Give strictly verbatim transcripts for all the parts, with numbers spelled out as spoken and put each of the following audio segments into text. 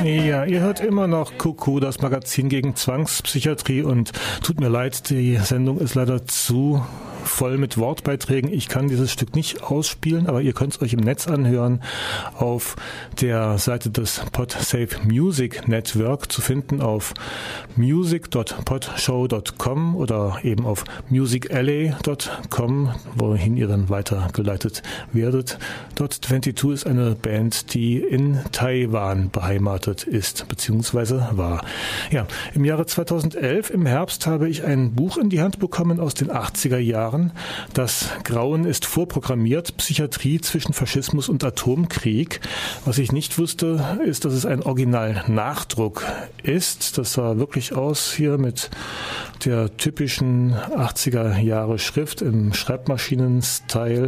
Ja, ihr hört immer noch Kuckuck, das Magazin gegen Zwangspsychiatrie, und tut mir leid, die Sendung ist leider zu voll mit Wortbeiträgen. Ich kann dieses Stück nicht ausspielen, aber ihr könnt es euch im Netz anhören auf der Seite des Podsafe Music Network, zu finden auf music dot podshow dot com oder eben auf music alley dot com, wohin ihr dann weitergeleitet werdet. Dot zweiundzwanzig ist eine Band, die in Taiwan beheimatet ist, beziehungsweise war. Ja, im Jahre zweitausendelf, im Herbst, habe ich ein Buch in die Hand bekommen aus den achtziger Jahren. Das Grauen ist vorprogrammiert, Psychiatrie zwischen Faschismus und Atomkrieg. Was ich nicht wusste, ist, dass es ein Original-Nachdruck ist. Das sah wirklich aus hier mit der typischen achtziger Jahre Schrift im Schreibmaschinen-Style.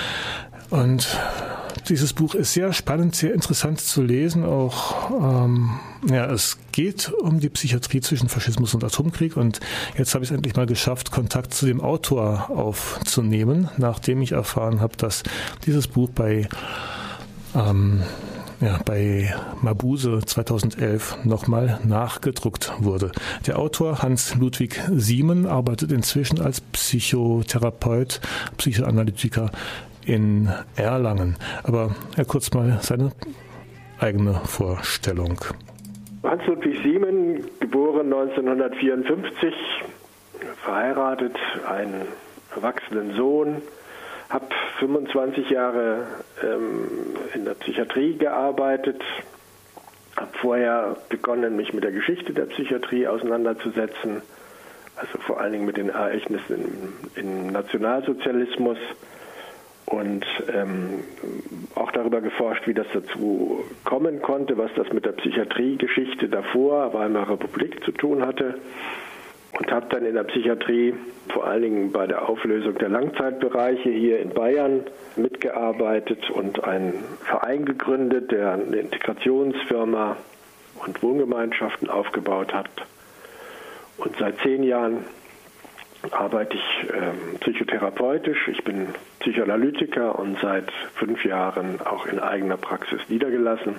Und dieses Buch ist sehr spannend, sehr interessant zu lesen. Auch ähm, ja, es geht um die Psychiatrie zwischen Faschismus und Atomkrieg. Und jetzt habe ich es endlich mal geschafft, Kontakt zu dem Autor aufzunehmen, nachdem ich erfahren habe, dass dieses Buch bei ähm, ja, bei Mabuse zweitausendelf nochmal nachgedruckt wurde. Der Autor Hans-Ludwig Siemen arbeitet inzwischen als Psychotherapeut, Psychoanalytiker in Erlangen. Aber Herr Kurz, mal seine eigene Vorstellung. Hans-Ludwig Siemen, geboren neunzehnhundertvierundfünfzig, verheiratet, einen erwachsenen Sohn, habe fünfundzwanzig Jahre ähm, in der Psychiatrie gearbeitet, habe vorher begonnen, mich mit der Geschichte der Psychiatrie auseinanderzusetzen, also vor allen Dingen mit den Ereignissen im, im Nationalsozialismus, und ähm, auch darüber geforscht, wie das dazu kommen konnte, was das mit der Psychiatriegeschichte davor, Weimarer Republik, zu tun hatte. Und habe dann in der Psychiatrie, vor allen Dingen bei der Auflösung der Langzeitbereiche hier in Bayern, mitgearbeitet und einen Verein gegründet, der eine Integrationsfirma und Wohngemeinschaften aufgebaut hat. Und seit zehn Jahren arbeite ich ähm, psychotherapeutisch. Ich bin Psychoanalytiker und seit fünf Jahren auch in eigener Praxis niedergelassen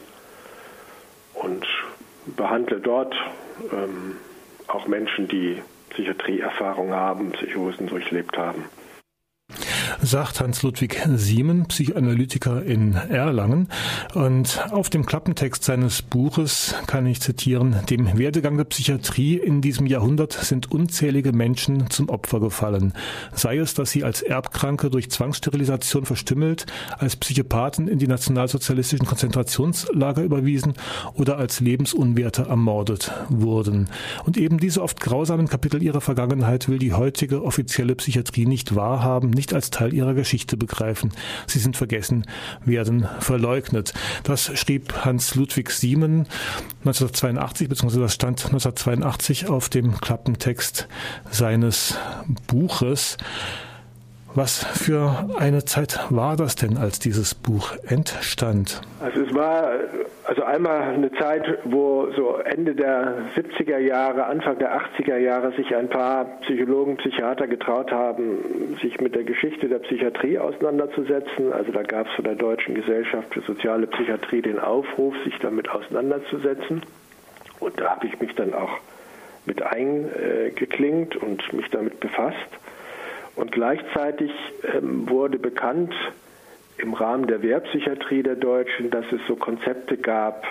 und behandle dort ähm, auch Menschen, die Psychiatrieerfahrung haben, Psychosen durchlebt haben. Sagt Hans-Ludwig Siemen, Psychoanalytiker in Erlangen. Und auf dem Klappentext seines Buches kann ich zitieren: Dem Werdegang der Psychiatrie in diesem Jahrhundert sind unzählige Menschen zum Opfer gefallen. Sei es, dass sie als Erbkranke durch Zwangssterilisation verstümmelt, als Psychopathen in die nationalsozialistischen Konzentrationslager überwiesen oder als Lebensunwerte ermordet wurden. Und eben diese oft grausamen Kapitel ihrer Vergangenheit will die heutige offizielle Psychiatrie nicht wahrhaben, nicht als Teil ihrer Geschichte begreifen. Sie sind vergessen, werden verleugnet. Das schrieb Hans-Ludwig Siemen neunzehnhundertzweiundachtzig, beziehungsweise das stand neunzehnhundertzweiundachtzig auf dem Klappentext seines Buches. Was für eine Zeit war das denn, als dieses Buch entstand? Also es war also einmal eine Zeit, wo so Ende der siebziger Jahre, Anfang der achtziger Jahre sich ein paar Psychologen, Psychiater getraut haben, sich mit der Geschichte der Psychiatrie auseinanderzusetzen. Also da gab es von der Deutschen Gesellschaft für soziale Psychiatrie den Aufruf, sich damit auseinanderzusetzen. Und da habe ich mich dann auch mit eingeklinkt und mich damit befasst. Und gleichzeitig ähm, wurde bekannt im Rahmen der Wehrpsychiatrie der Deutschen, dass es so Konzepte gab,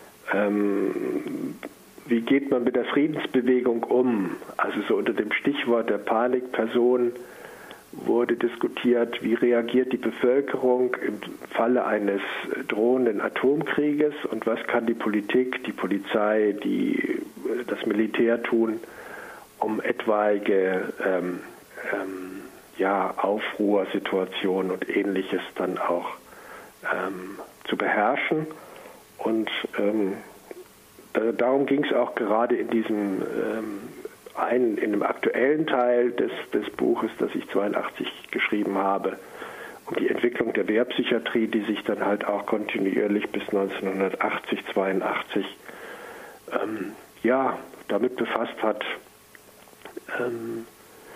ähm, wie geht man mit der Friedensbewegung um? Also so unter dem Stichwort der Panikperson wurde diskutiert, wie reagiert die Bevölkerung im Falle eines drohenden Atomkrieges und was kann die Politik, die Polizei, die, das Militär tun, um etwaige ähm, ähm, ja, Aufruhrsituationen und Ähnliches dann auch ähm, zu beherrschen. Und ähm, da, darum ging es auch gerade in diesem ähm, einen, in dem aktuellen Teil des, des Buches, das ich zweiundachtzig geschrieben habe, um die Entwicklung der Wehrpsychiatrie, die sich dann halt auch kontinuierlich bis neunzehnhundertachtzig, zweiundachtzig ähm, ja, damit befasst hat, ähm,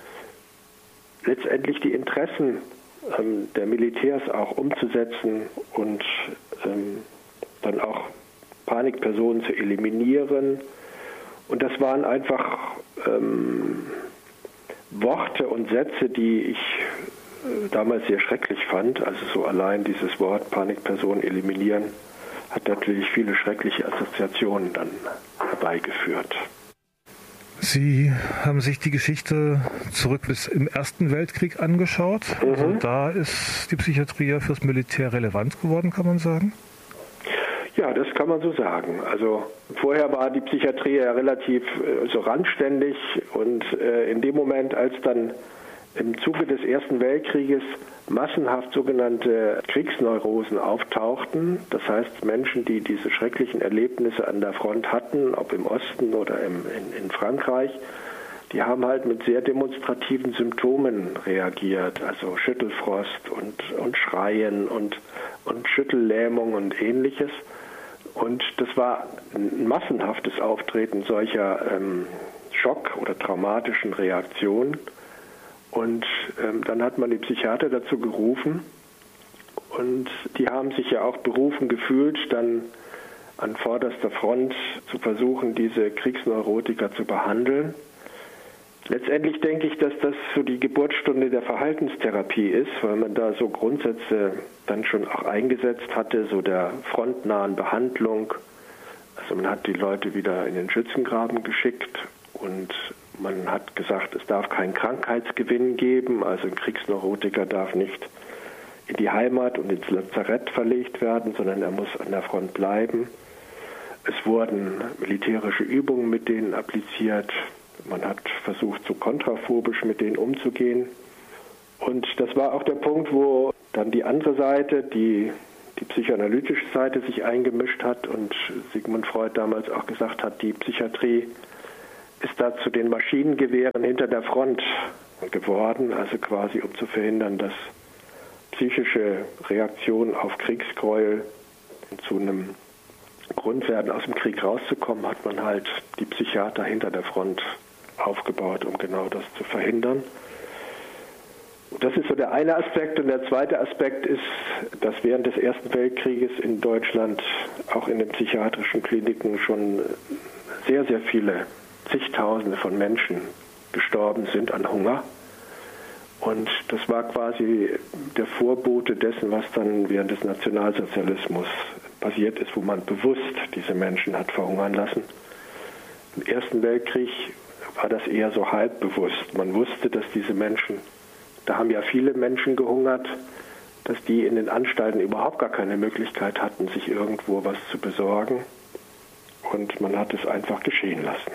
letztendlich die Interessen der Militärs auch umzusetzen und ähm, dann auch Panikpersonen zu eliminieren. Und das waren einfach ähm, Worte und Sätze, die ich äh, damals sehr schrecklich fand. Also so allein dieses Wort Panikpersonen eliminieren hat natürlich viele schreckliche Assoziationen dann herbeigeführt. Sie haben sich die Geschichte zurück bis im Ersten Weltkrieg angeschaut. Mhm. Also da ist die Psychiatrie ja fürs Militär relevant geworden, kann man sagen? Ja, das kann man so sagen. Also vorher war die Psychiatrie ja relativ äh, so randständig und äh, in dem Moment, als dann im Zuge des Ersten Weltkrieges massenhaft sogenannte Kriegsneurosen auftauchten, das heißt Menschen, die diese schrecklichen Erlebnisse an der Front hatten, ob im Osten oder im, in, in Frankreich, die haben halt mit sehr demonstrativen Symptomen reagiert, also Schüttelfrost und, und Schreien und, und Schüttellähmung und Ähnliches. Und das war ein massenhaftes Auftreten solcher ähm, Schock- oder traumatischen Reaktionen. Und ähm, dann hat man die Psychiater dazu gerufen und die haben sich ja auch berufen gefühlt, dann an vorderster Front zu versuchen, diese Kriegsneurotiker zu behandeln. Letztendlich denke ich, dass das so die Geburtsstunde der Verhaltenstherapie ist, weil man da so Grundsätze dann schon auch eingesetzt hatte, so der frontnahen Behandlung. Also man hat die Leute wieder in den Schützengraben geschickt und man hat gesagt, es darf keinen Krankheitsgewinn geben, also ein Kriegsneurotiker darf nicht in die Heimat und ins Lazarett verlegt werden, sondern er muss an der Front bleiben. Es wurden militärische Übungen mit denen appliziert. Man hat versucht, so kontraphobisch mit denen umzugehen. Und das war auch der Punkt, wo dann die andere Seite, die, die psychoanalytische Seite, sich eingemischt hat und Sigmund Freud damals auch gesagt hat, die Psychiatrie ist da zu den Maschinengewehren hinter der Front geworden, also quasi um zu verhindern, dass psychische Reaktionen auf Kriegsgräuel zu einem Grund werden, aus dem Krieg rauszukommen, hat man halt die Psychiater hinter der Front aufgebaut, um genau das zu verhindern. Das ist so der eine Aspekt. Und der zweite Aspekt ist, dass während des Ersten Weltkrieges in Deutschland auch in den psychiatrischen Kliniken schon sehr, sehr viele zigtausende von Menschen gestorben sind an Hunger. Und das war quasi der Vorbote dessen, was dann während des Nationalsozialismus passiert ist, wo man bewusst diese Menschen hat verhungern lassen. Im Ersten Weltkrieg war das eher so halbbewusst. Man wusste, dass diese Menschen, da haben ja viele Menschen gehungert, dass die in den Anstalten überhaupt gar keine Möglichkeit hatten, sich irgendwo was zu besorgen. Und man hat es einfach geschehen lassen.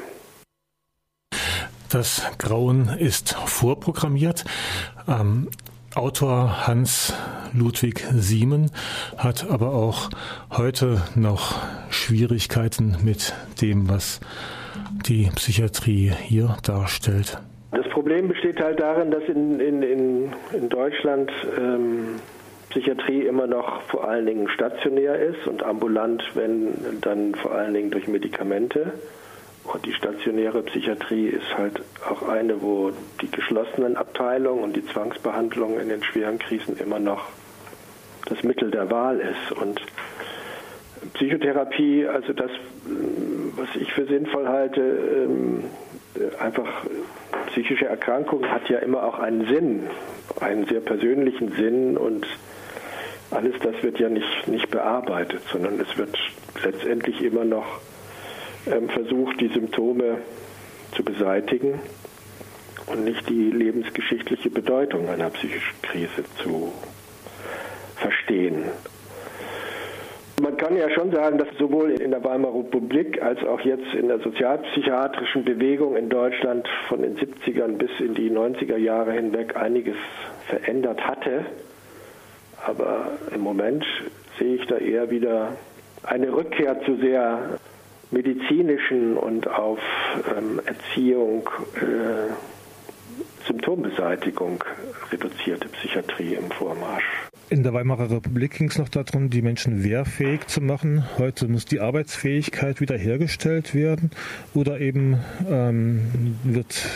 Das Grauen ist vorprogrammiert. Ähm, Autor Hans Ludwig Siemen hat aber auch heute noch Schwierigkeiten mit dem, was die Psychiatrie hier darstellt. Das Problem besteht halt darin, dass in, in, in, in Deutschland ähm, Psychiatrie immer noch vor allen Dingen stationär ist und ambulant, wenn dann vor allen Dingen durch Medikamente. Und die stationäre Psychiatrie ist halt auch eine, wo die geschlossenen Abteilungen und die Zwangsbehandlung in den schweren Krisen immer noch das Mittel der Wahl ist. Und Psychotherapie, also das, was ich für sinnvoll halte, einfach psychische Erkrankung hat ja immer auch einen Sinn, einen sehr persönlichen Sinn, und alles das wird ja nicht, nicht bearbeitet, sondern es wird letztendlich immer noch versucht, die Symptome zu beseitigen und nicht die lebensgeschichtliche Bedeutung einer psychischen Krise zu verstehen. Man kann ja schon sagen, dass sowohl in der Weimarer Republik als auch jetzt in der sozialpsychiatrischen Bewegung in Deutschland von den siebzigern bis in die neunziger Jahre hinweg einiges verändert hatte. Aber im Moment sehe ich da eher wieder eine Rückkehr zu sehr medizinischen und auf ähm, Erziehung, äh, Symptombeseitigung reduzierte Psychiatrie im Vormarsch. In der Weimarer Republik ging es noch darum, die Menschen wehrfähig zu machen. Heute muss die Arbeitsfähigkeit wiederhergestellt werden, oder eben ähm, wird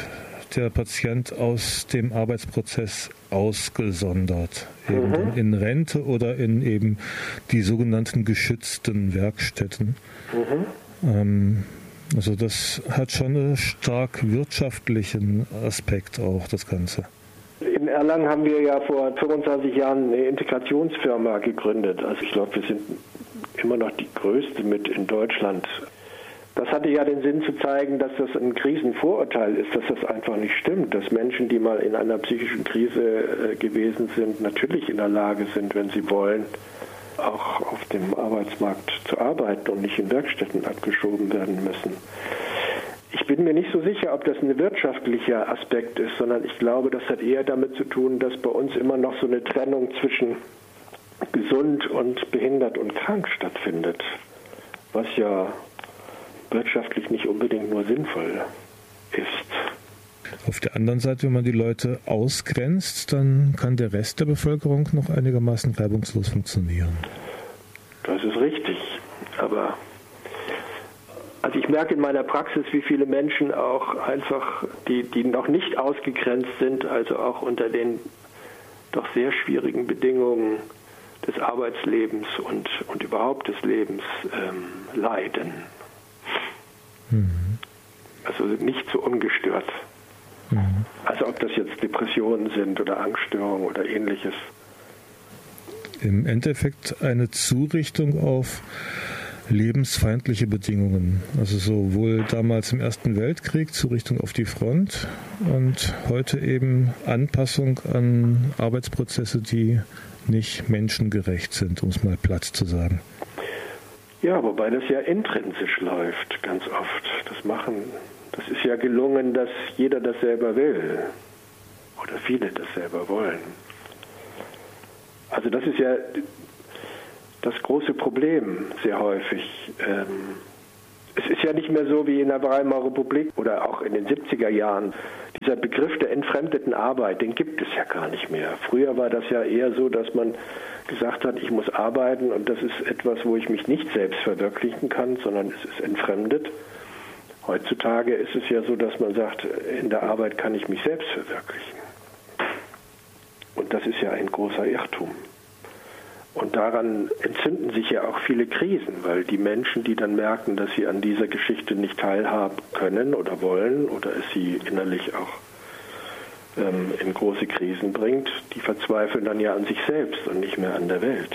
der Patient aus dem Arbeitsprozess ausgesondert, eben Mhm. in Rente oder in eben die sogenannten geschützten Werkstätten. Mhm. Ähm, also das hat schon einen stark wirtschaftlichen Aspekt auch, das Ganze. In Erlangen haben wir ja vor fünfundzwanzig Jahren eine Integrationsfirma gegründet. Also ich glaube, wir sind immer noch die größte mit in Deutschland. Das hatte ja den Sinn zu zeigen, dass das ein Krisenvorurteil ist, dass das einfach nicht stimmt, dass Menschen, die mal in einer psychischen Krise äh, gewesen sind, natürlich in der Lage sind, wenn sie wollen, auch auf dem Arbeitsmarkt zu arbeiten und nicht in Werkstätten abgeschoben werden müssen. Ich bin mir nicht so sicher, ob das ein wirtschaftlicher Aspekt ist, sondern ich glaube, das hat eher damit zu tun, dass bei uns immer noch so eine Trennung zwischen gesund und behindert und krank stattfindet, was ja wirtschaftlich nicht unbedingt nur sinnvoll ist. Auf der anderen Seite, wenn man die Leute ausgrenzt, dann kann der Rest der Bevölkerung noch einigermaßen reibungslos funktionieren. Das ist richtig, aber also ich merke in meiner Praxis, wie viele Menschen auch einfach, die, die noch nicht ausgegrenzt sind, also auch unter den doch sehr schwierigen Bedingungen des Arbeitslebens und, und überhaupt des Lebens ähm, leiden. Mhm. Also nicht so ungestört. Mhm. Also ob das jetzt Depressionen sind oder Angststörungen oder ähnliches. Im Endeffekt eine Zurichtung auf lebensfeindliche Bedingungen. Also sowohl damals im Ersten Weltkrieg Zurichtung auf die Front und heute eben Anpassung an Arbeitsprozesse, die nicht menschengerecht sind, um es mal platt zu sagen. Ja, wobei das ja intrinsisch läuft, ganz oft. Das machen, das ist ja gelungen, dass jeder das selber will. Oder viele das selber wollen. Also das ist ja das große Problem sehr häufig. Ähm, es ist ja nicht mehr so wie in der Weimarer Republik oder auch in den siebziger Jahren. Dieser Begriff der entfremdeten Arbeit, den gibt es ja gar nicht mehr. Früher war das ja eher so, dass man gesagt hat, ich muss arbeiten und das ist etwas, wo ich mich nicht selbst verwirklichen kann, sondern es ist entfremdet. Heutzutage ist es ja so, dass man sagt, in der Arbeit kann ich mich selbst verwirklichen. Und das ist ja ein großer Irrtum. Und daran entzünden sich ja auch viele Krisen, weil die Menschen, die dann merken, dass sie an dieser Geschichte nicht teilhaben können oder wollen oder es sie innerlich auch ähm, in große Krisen bringt, die verzweifeln dann ja an sich selbst und nicht mehr an der Welt.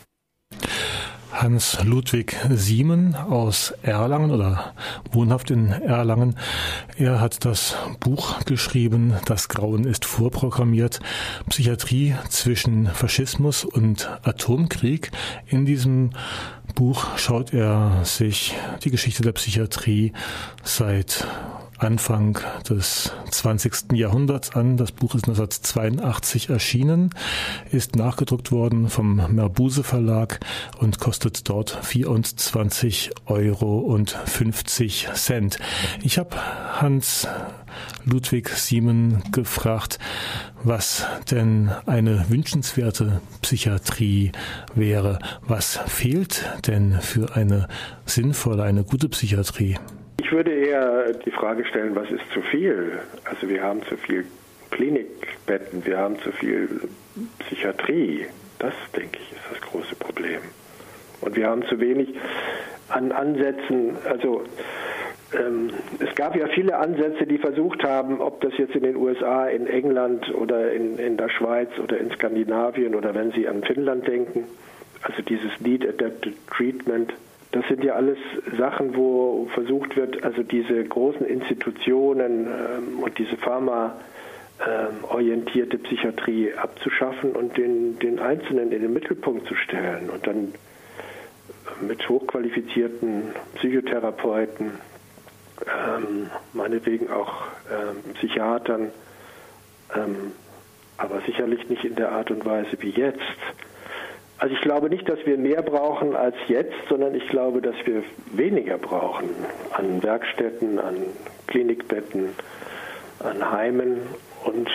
Hans-Ludwig Siemen aus Erlangen oder wohnhaft in Erlangen. Er hat das Buch geschrieben, Das Grauen ist vorprogrammiert, Psychiatrie zwischen Faschismus und Atomkrieg. In diesem Buch schaut er sich die Geschichte der Psychiatrie seit Anfang des zwanzigsten Jahrhunderts an. Das Buch ist neunzehnhundertzweiundachtzig erschienen, ist nachgedruckt worden vom Merbuse Verlag und kostet dort vierundzwanzig Euro und fünfzig Cent. Ich habe Hans-Ludwig Siemen gefragt, was denn eine wünschenswerte Psychiatrie wäre. Was fehlt denn für eine sinnvolle, eine gute Psychiatrie? Ich würde eher die Frage stellen, was ist zu viel? Also wir haben zu viel Klinikbetten, wir haben zu viel Psychiatrie. Das, denke ich, ist das große Problem. Und wir haben zu wenig an Ansätzen, also ähm, es gab ja viele Ansätze, die versucht haben, ob das jetzt in den U S A, in England oder in, in der Schweiz oder in Skandinavien oder wenn Sie an Finnland denken, also dieses Need Adapted Treatment, das sind ja alles Sachen, wo versucht wird, also diese großen Institutionen ähm, und diese pharmaorientierte ähm, Psychiatrie abzuschaffen und den, den Einzelnen in den Mittelpunkt zu stellen und dann mit hochqualifizierten Psychotherapeuten, ähm, meinetwegen auch ähm, Psychiatern, ähm, aber sicherlich nicht in der Art und Weise wie jetzt. Also ich glaube nicht, dass wir mehr brauchen als jetzt, sondern ich glaube, dass wir weniger brauchen an Werkstätten, an Klinikbetten, an Heimen und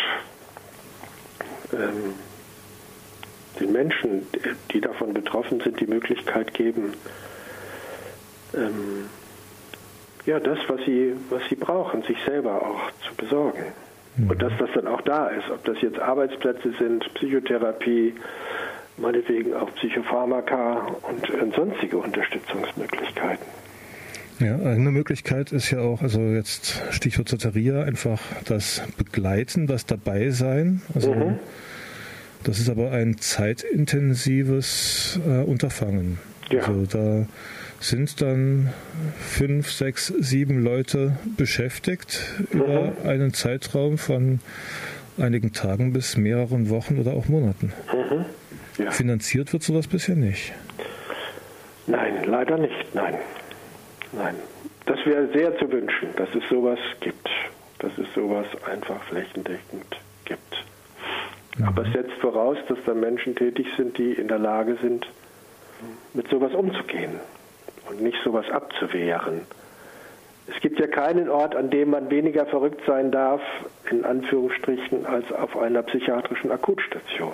ähm, den Menschen, die davon betroffen sind, die Möglichkeit geben, ähm, ja, das, was sie, was sie brauchen, sich selber auch zu besorgen. Mhm. Und dass das dann auch da ist, ob das jetzt Arbeitsplätze sind, Psychotherapie, meinetwegen auch Psychopharmaka und sonstige Unterstützungsmöglichkeiten. Ja, eine Möglichkeit ist ja auch, also jetzt Stichwort Soteria, einfach das Begleiten, das Dabeisein. Also mhm. das ist aber ein zeitintensives äh, Unterfangen. Ja. Also da sind dann fünf, sechs, sieben Leute beschäftigt mhm. über einen Zeitraum von einigen Tagen bis mehreren Wochen oder auch Monaten. Mhm. Ja. Finanziert wird sowas bisher nicht. Nein, leider nicht, nein. Nein, das wäre sehr zu wünschen, dass es sowas gibt, dass es sowas einfach flächendeckend gibt. Mhm. Aber es setzt voraus, dass da Menschen tätig sind, die in der Lage sind, mit sowas umzugehen und nicht sowas abzuwehren. Es gibt ja keinen Ort, an dem man weniger verrückt sein darf, in Anführungsstrichen, als auf einer psychiatrischen Akutstation.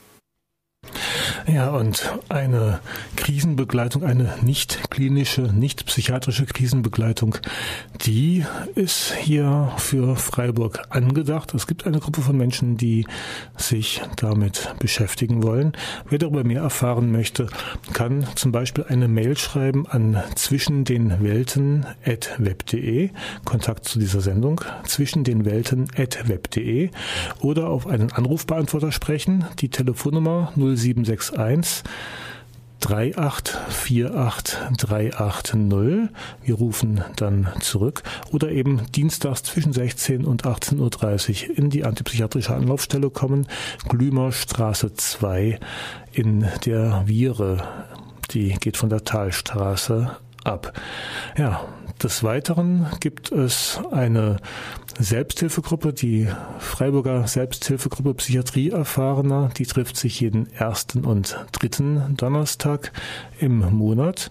Ja, und eine Krisenbegleitung, eine nicht klinische, nicht psychiatrische Krisenbegleitung, die ist hier für Freiburg angedacht. Es gibt eine Gruppe von Menschen, die sich damit beschäftigen wollen. Wer darüber mehr erfahren möchte, kann zum Beispiel eine Mail schreiben an zwischendenwelten at web punkt de, Kontakt zu dieser Sendung, zwischendenwelten at web punkt de, oder auf einen Anrufbeantworter sprechen, die Telefonnummer null sieben sechs eins drei acht vier acht drei acht null. Wir rufen dann zurück. Oder eben dienstags zwischen sechzehn und achtzehn Uhr dreißig in die antipsychiatrische Anlaufstelle kommen, Glümerstraße zwei in der Viere. Die geht von der Talstraße ab. Ja, des Weiteren gibt es eine Selbsthilfegruppe, die Freiburger Selbsthilfegruppe Psychiatrie Erfahrener, die trifft sich jeden ersten und dritten Donnerstag im Monat.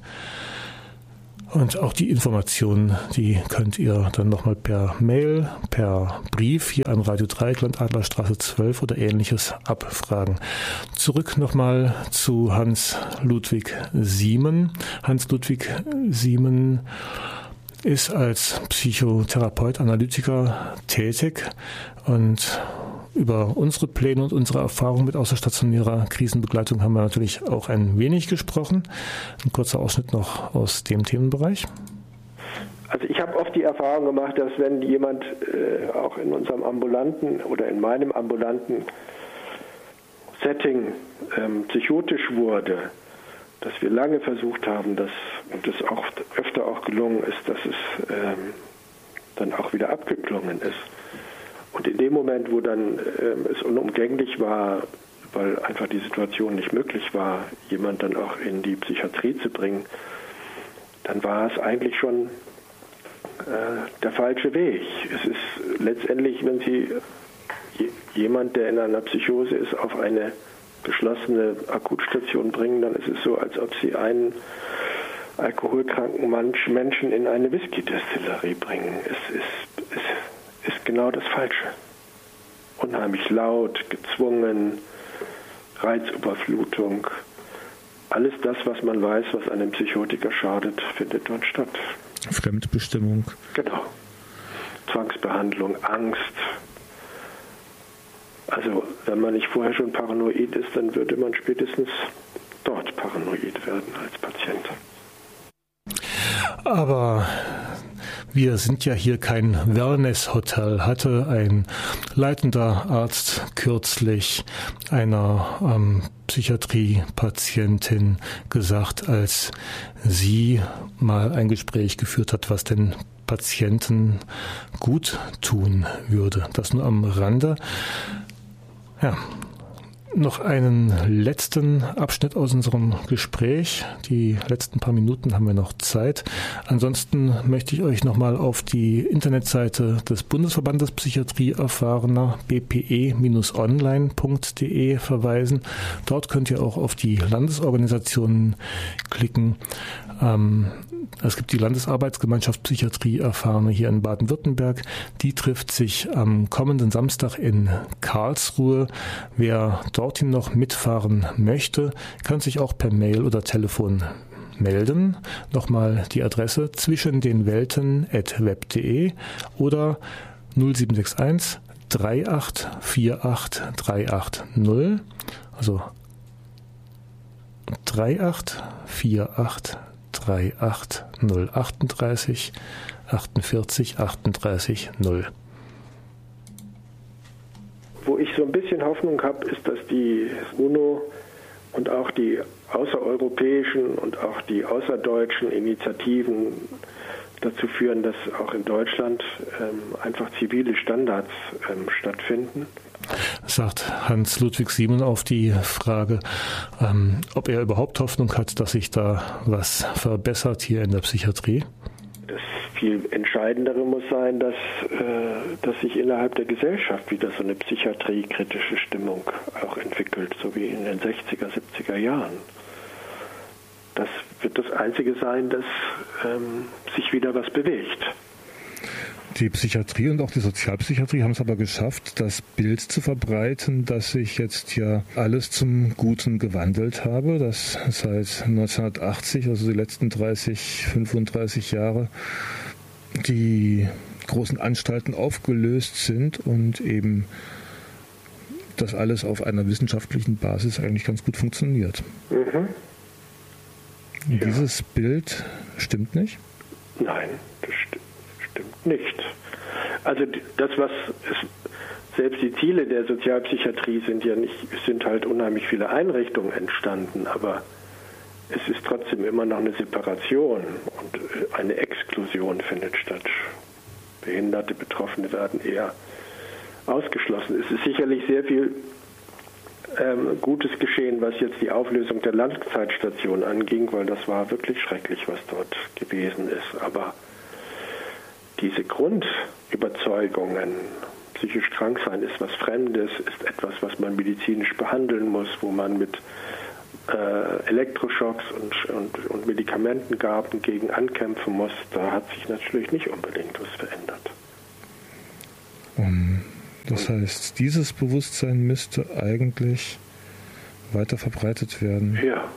Und auch die Informationen, die könnt ihr dann nochmal per Mail, per Brief hier an Radio Dreieckland, Adlerstraße zwölf oder ähnliches abfragen. Zurück nochmal zu Hans-Ludwig Siemen. Hans-Ludwig Siemen ist als Psychotherapeut, Analytiker tätig und über unsere Pläne und unsere Erfahrungen mit außerstationärer Krisenbegleitung haben wir natürlich auch ein wenig gesprochen. Ein kurzer Ausschnitt noch aus dem Themenbereich. Also ich habe oft die Erfahrung gemacht, dass wenn jemand äh, auch in unserem ambulanten oder in meinem ambulanten Setting ähm, psychotisch wurde, dass wir lange versucht haben, dass, und es auch öfter auch gelungen ist, dass es ähm, dann auch wieder abgeklungen ist. Und in dem Moment, wo dann ähm, es unumgänglich war, weil einfach die Situation nicht möglich war, jemand dann auch in die Psychiatrie zu bringen, dann war es eigentlich schon äh, der falsche Weg. Es ist letztendlich, wenn Sie j- jemand, der in einer Psychose ist, auf eine geschlossene Akutstation bringen, dann ist es so, als ob Sie einen alkoholkranken Menschen in eine Whisky-Destillerie bringen. Es ist, es ist genau das Falsche. Unheimlich laut, gezwungen, Reizüberflutung. Alles das, was man weiß, was einem Psychotiker schadet, findet dort statt. Fremdbestimmung. Genau. Zwangsbehandlung, Angst. Also, wenn man nicht vorher schon paranoid ist, dann würde man spätestens dort paranoid werden als Patient. Aber wir sind ja hier kein Wellness-Hotel, hatte ein leitender Arzt kürzlich einer ähm, Psychiatrie-Patientin gesagt, als sie mal ein Gespräch geführt hat, was den Patienten gut tun würde. Das nur am Rande. Ja, noch einen letzten Abschnitt aus unserem Gespräch. Die letzten paar Minuten haben wir noch Zeit. Ansonsten möchte ich euch nochmal auf die Internetseite des Bundesverbandes Psychiatrie Erfahrener b p e Bindestrich online punkt de verweisen. Dort könnt ihr auch auf die Landesorganisationen klicken. Ähm, Es gibt die Landesarbeitsgemeinschaft Psychiatrie Erfahrene hier in Baden-Württemberg. Die trifft sich am kommenden Samstag in Karlsruhe. Wer dorthin noch mitfahren möchte, kann sich auch per Mail oder Telefon melden. Nochmal die Adresse zwischendenwelten at web punkt de oder null sieben sechs eins drei acht vier acht drei acht null, also drei acht vier acht drei acht null achtunddreißig achtundvierzig achtunddreißig null. Wo ich so ein bisschen Hoffnung habe, ist, dass die UNO und auch die außereuropäischen und auch die außerdeutschen Initiativen dazu führen, dass auch in Deutschland ähm, einfach zivile Standards ähm, stattfinden. Sagt Hans-Ludwig Siemen auf die Frage, ähm, ob er überhaupt Hoffnung hat, dass sich da was verbessert hier in der Psychiatrie. Das viel Entscheidendere muss sein, dass, äh, dass sich innerhalb der Gesellschaft wieder so eine psychiatriekritische Stimmung auch entwickelt, so wie in den sechziger, siebziger Jahren. Das wird das Einzige sein, dass ähm, sich wieder was bewegt. Die Psychiatrie und auch die Sozialpsychiatrie haben es aber geschafft, das Bild zu verbreiten, dass sich jetzt ja alles zum Guten gewandelt habe, dass seit neunzehnhundertachtzig, also die letzten dreißig, fünfunddreißig Jahre, die großen Anstalten aufgelöst sind und eben das alles auf einer wissenschaftlichen Basis eigentlich ganz gut funktioniert. Mhm. Ja. Dieses Bild stimmt nicht? Nein, das st- stimmt nicht. Also das, was es, selbst die Ziele der Sozialpsychiatrie sind ja nicht, es sind halt unheimlich viele Einrichtungen entstanden, aber es ist trotzdem immer noch eine Separation und eine Exklusion findet statt. Behinderte, Betroffene werden eher ausgeschlossen. Es ist sicherlich sehr viel ähm, Gutes geschehen, was jetzt die Auflösung der Langzeitstation anging, weil das war wirklich schrecklich, was dort gewesen ist. Aber diese Grundüberzeugungen, psychisch krank sein ist was Fremdes, ist etwas, was man medizinisch behandeln muss, wo man mit äh, Elektroschocks und, und, und Medikamentengaben gegen ankämpfen muss, da hat sich natürlich nicht unbedingt was verändert. Um, das heißt, dieses Bewusstsein müsste eigentlich weiter verbreitet werden. Ja.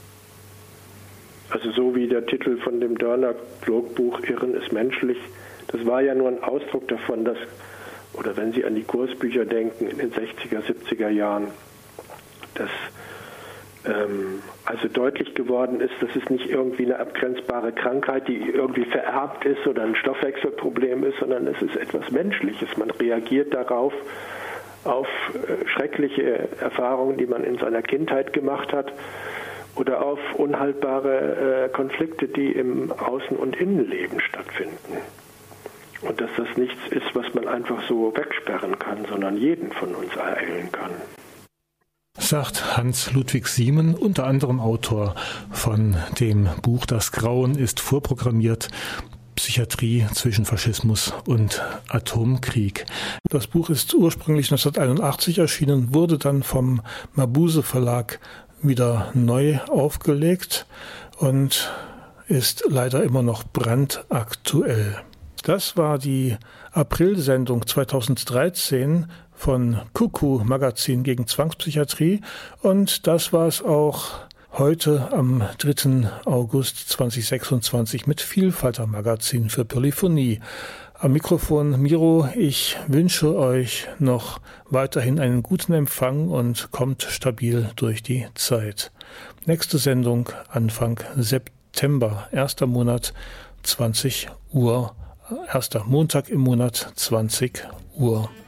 Also so wie der Titel von dem Dörner-Klog-Buch Irren ist menschlich, das war ja nur ein Ausdruck davon, dass, oder wenn Sie an die Kursbücher denken in den sechziger, siebziger Jahren, dass ähm, also deutlich geworden ist, dass es nicht irgendwie eine abgrenzbare Krankheit, die irgendwie vererbt ist oder ein Stoffwechselproblem ist, sondern es ist etwas Menschliches. Man reagiert darauf, auf äh, schreckliche Erfahrungen, die man in seiner Kindheit gemacht hat, oder auf unhaltbare äh, Konflikte, die im Außen- und Innenleben stattfinden. Und dass das nichts ist, was man einfach so wegsperren kann, sondern jeden von uns ereilen kann. Sagt Hans-Ludwig Siemen, unter anderem Autor von dem Buch Das Grauen ist vorprogrammiert, Psychiatrie zwischen Faschismus und Atomkrieg. Das Buch ist ursprünglich neunzehnhunderteinundachtzig erschienen, wurde dann vom Mabuse Verlag wieder neu aufgelegt und ist leider immer noch brandaktuell. Das war die April-Sendung zweitausenddreizehn von Kuckuck Magazin gegen Zwangspsychiatrie und das war es auch heute am dritten August zweitausendsechsundzwanzig mit Vielfalter Magazin für Polyphonie. Am Mikrofon Miro, ich wünsche euch noch weiterhin einen guten Empfang und kommt stabil durch die Zeit. Nächste Sendung Anfang September, erster Monat, zwanzig Uhr, erster Montag im Monat, zwanzig Uhr.